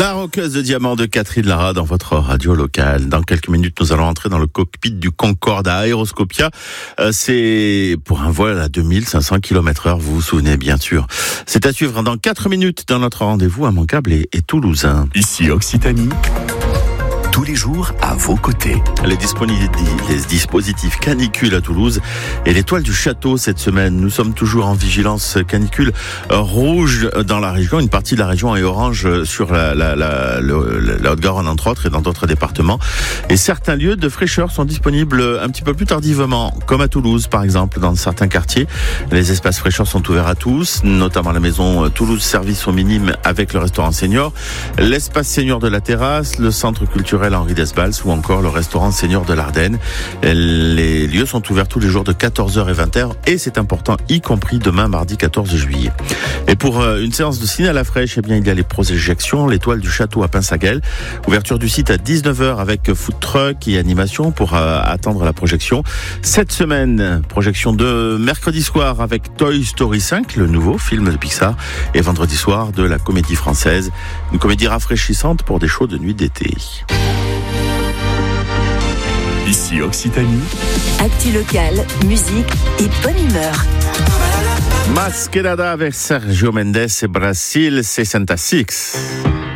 La roqueuse de diamant de Catherine Lara dans votre radio locale. Dans quelques minutes, nous allons entrer dans le cockpit du Concorde à Aéroscopia. C'est pour un vol à 2500 km/h, vous vous souvenez bien sûr. C'est à suivre dans 4 minutes dans notre rendez-vous immanquable et toulousain. Ici Occitanie, tous les jours à vos côtés. Les dispositifs canicule à Toulouse et l'étoile du château cette semaine. Nous sommes toujours en vigilance canicule rouge dans la région. Une partie de la région est orange sur la Haute-Garonne entre autres et dans d'autres départements. Et certains lieux de fraîcheur sont disponibles un petit peu plus tardivement, comme à Toulouse par exemple, dans certains quartiers. Les espaces fraîcheur sont ouverts à tous, notamment la maison Toulouse Service au Minime avec le restaurant Senior, l'espace Senior de la Terrasse, le centre culturel Henri Desbals ou encore le restaurant Senior de l'Ardenne. Les lieux sont ouverts tous les jours de 14h et 20h et c'est important, y compris demain mardi 14 juillet. Et pour une séance de ciné à la fraîche, eh bien, il y a les projections, l'étoile du château à Pinsaguel. Ouverture du site à 19h avec food truck et animation pour attendre la projection. Cette semaine, projection de mercredi soir avec Toy Story 5, le nouveau film de Pixar, et vendredi soir de la Comédie Française, une comédie rafraîchissante pour des chaudes nuits d'été. Ici Occitanie, actu locale, musique et bonne humeur. Masquerada avec Sergio Mendes et Brasil 66.